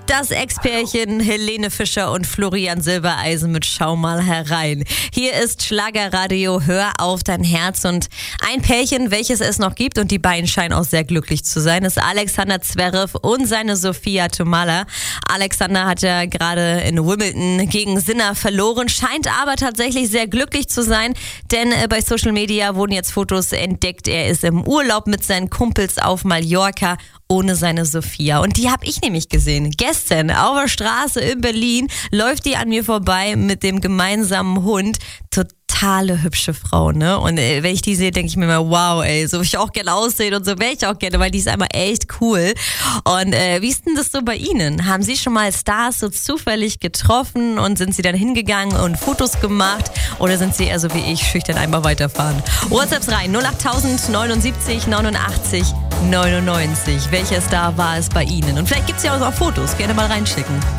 Das Ex-Pärchen Helene Fischer und Florian Silbereisen mit Schau mal herein. Hier ist Schlagerradio, hör auf dein Herz. Und ein Pärchen, welches es noch gibt, und die beiden scheinen auch sehr glücklich zu sein, ist Alexander Zverev und seine Sophia Tomalla. Alexander hat ja gerade in Wimbledon gegen Sinner verloren, scheint aber tatsächlich sehr glücklich zu sein, denn bei Social Media wurden jetzt Fotos entdeckt. Er ist im Urlaub mit seinen Kumpels auf Mallorca ohne seine Sophia. Und die habe ich nämlich gesehen. Gestern auf der Straße in Berlin läuft die an mir vorbei mit dem gemeinsamen Hund. Totale hübsche Frau, ne? Und wenn ich die sehe, denke ich mir immer, wow, ey, so will ich auch gerne aussehen und so wäre ich auch gerne, weil die ist einmal echt cool. Und wie ist denn das so bei Ihnen? Haben Sie schon mal Stars so zufällig getroffen und sind Sie dann hingegangen und Fotos gemacht? Oder sind Sie eher so wie ich, schüchtern einmal weiterfahren? WhatsApps rein, 08000 79 89 99. Welcher Star war es bei Ihnen? Und vielleicht gibt es ja auch noch Fotos, gerne mal reinschicken.